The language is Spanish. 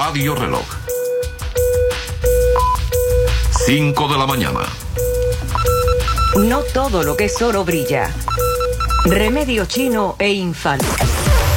Radio Reloj. 5 de la mañana. No todo lo que es oro brilla. Remedio chino e infal.